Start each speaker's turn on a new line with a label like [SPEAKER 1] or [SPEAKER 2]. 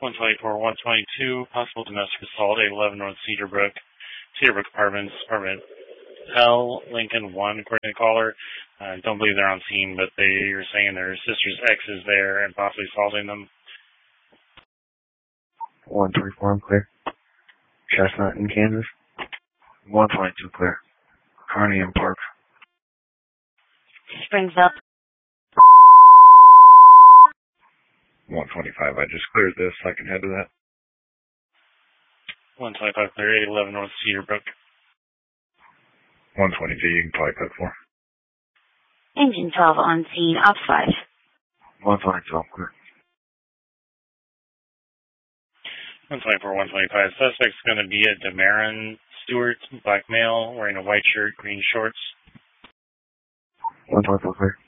[SPEAKER 1] 124, 122, possible domestic assault, 811 North Cedarbrook Apartments, Apartment L, Lincoln 1, according to the caller. Don't believe they're on scene, but they are saying their sister's ex is there and possibly assaulting them.
[SPEAKER 2] 124, I'm clear. Chestnut in Kansas. 122 clear. Carney and Park.
[SPEAKER 3] Springville.
[SPEAKER 2] 125, I just cleared this. I can head to that.
[SPEAKER 1] 125 clear, 811 North Cedarbrook.
[SPEAKER 2] 122, you can probably put 4.
[SPEAKER 3] Engine 12 on scene, op 5.
[SPEAKER 2] 122, I'm clear.
[SPEAKER 1] 124, 125. Suspect's going to be a Demarin Stewart, black male, wearing a white shirt, green shorts.
[SPEAKER 2] 124 clear.